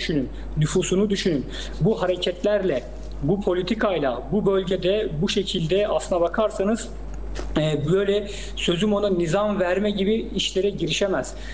düşünün, nüfusunu düşünün. Bu hareketlerle, bu politikayla, bu bölgede bu şekilde aslına bakarsanız böyle sözüm ona nizam verme gibi işlere girişemez.